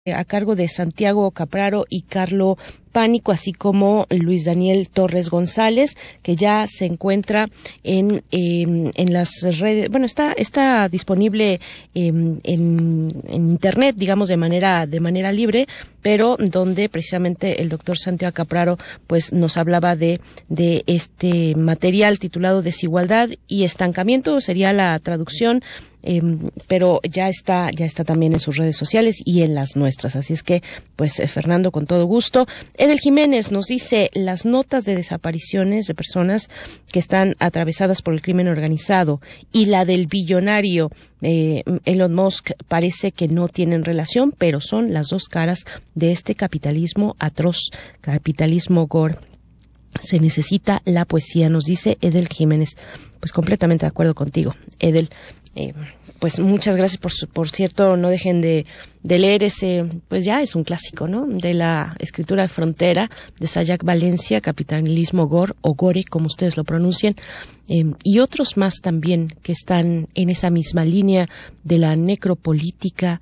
a cargo de Santiago Capraro y Carlo Pánico, así como Luis Daniel Torres González, que ya se encuentra en las redes. Bueno, está disponible en internet, digamos, de manera libre, pero donde precisamente el doctor Santiago Capraro pues nos hablaba de este material titulado Desigualdad y Estancamiento, sería la traducción. Pero ya está también en sus redes sociales y en las nuestras, así es que pues Fernando, con todo gusto. Edel Jiménez nos dice: las notas de desapariciones de personas que están atravesadas por el crimen organizado y la del billonario Elon Musk parece que no tienen relación, pero son las dos caras de este capitalismo atroz, capitalismo gore. Se necesita la poesía, nos dice Edel Jiménez. Pues completamente de acuerdo contigo, Edel. Pues muchas gracias, por cierto, no dejen de leer ese, pues ya es un clásico, ¿no?, de la escritura de frontera de Sayak Valencia, Capitalismo Gore, o Gore, como ustedes lo pronuncian, y otros más también que están en esa misma línea de la necropolítica,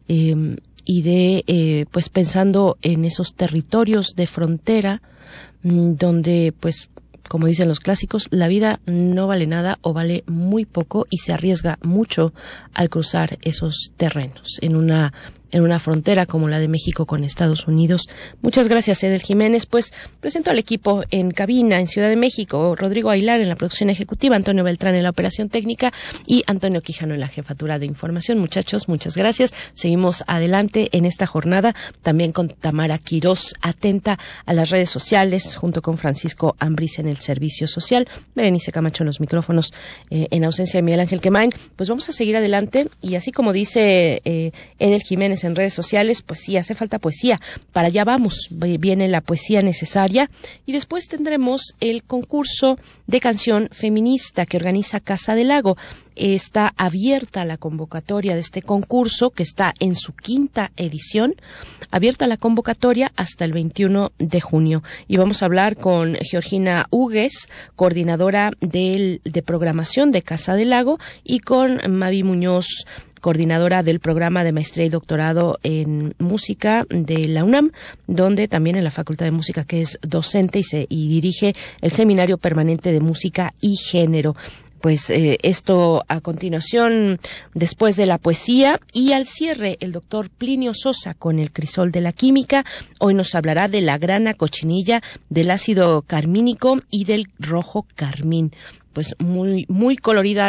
y de, pues pensando en esos territorios de frontera, donde, pues, como dicen los clásicos, la vida no vale nada o vale muy poco y se arriesga mucho al cruzar esos terrenos en una frontera como la de México con Estados Unidos. Muchas gracias, Edel Jiménez. Pues presento al equipo en cabina en Ciudad de México: Rodrigo Aguilar en la producción ejecutiva, Antonio Beltrán en la operación técnica y Antonio Quijano en la jefatura de información. Muchachos, muchas gracias. Seguimos adelante en esta jornada, también con Tamara Quirós, atenta a las redes sociales, junto con Francisco Ambriz en el servicio social, Berenice Camacho en los micrófonos, en ausencia de Miguel Ángel Quemain. Pues vamos a seguir adelante, y así como dice Edel Jiménez en redes sociales, pues sí, hace falta poesía. Para allá vamos, viene la poesía necesaria, y después tendremos el concurso de canción feminista que organiza Casa del Lago. Está abierta la convocatoria de este concurso, que está en su 5ª edición, abierta la convocatoria hasta el 21 de junio. Y vamos a hablar con Georgina Hugues, coordinadora de programación de Casa del Lago, y con Mavi Muñoz, coordinadora del programa de maestría y doctorado en música de la UNAM, donde también en la Facultad de Música, que es docente y dirige el Seminario Permanente de Música y Género. Pues esto a continuación, después de la poesía, y al cierre el doctor Plinio Sosa con el crisol de la química. Hoy nos hablará de la grana cochinilla, del ácido carmínico y del rojo carmín. Pues muy, muy colorida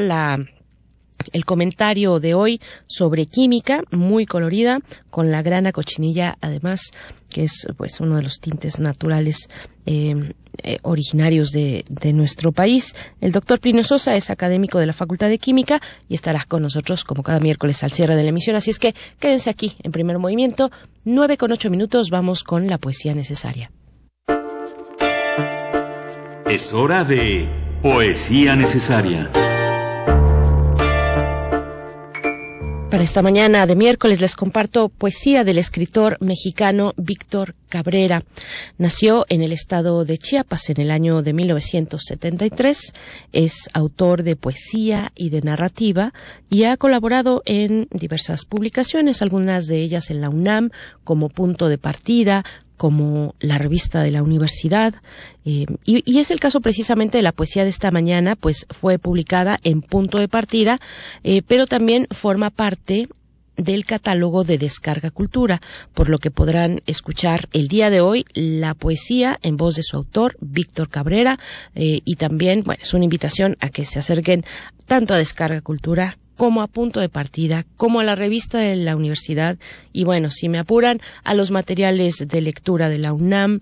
el comentario de hoy sobre química, muy colorida, con la grana cochinilla, además, que es pues uno de los tintes naturales originarios de nuestro país. El doctor Plinio Sosa es académico de la Facultad de Química y estará con nosotros como cada miércoles al cierre de la emisión, así es que quédense aquí en Primer Movimiento. 9:08, vamos con la poesía necesaria. Es hora de poesía necesaria. Para esta mañana de miércoles les comparto poesía del escritor mexicano Víctor Cabrera. Nació en el estado de Chiapas en el año de 1973. Es autor de poesía y de narrativa y ha colaborado en diversas publicaciones, algunas de ellas en la UNAM como Punto de Partida, como la revista de la universidad, y es el caso precisamente de la poesía de esta mañana, pues fue publicada en Punto de Partida, pero también forma parte del catálogo de Descarga Cultura, por lo que podrán escuchar el día de hoy la poesía en voz de su autor, Víctor Cabrera, y también, bueno, es una invitación a que se acerquen tanto a Descarga Cultura como a Punto de Partida, como a la revista de la universidad, y bueno, si me apuran, a los materiales de lectura de la UNAM,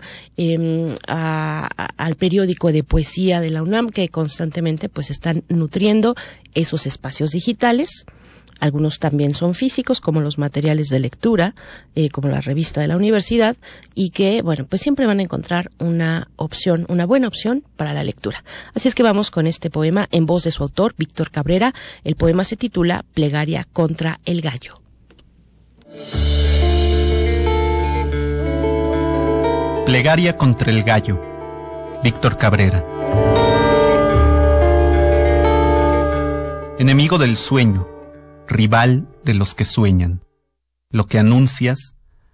al periódico de poesía de la UNAM, que constantemente pues están nutriendo esos espacios digitales. Algunos también son físicos, como los materiales de lectura, como la revista de la universidad, y que, bueno, pues siempre van a encontrar una buena opción para la lectura. Así es que vamos con este poema en voz de su autor, Víctor Cabrera. El poema se titula Plegaria contra el gallo. Plegaria contra el gallo. Víctor Cabrera. Enemigo del sueño, rival de los que sueñan. Lo que anuncias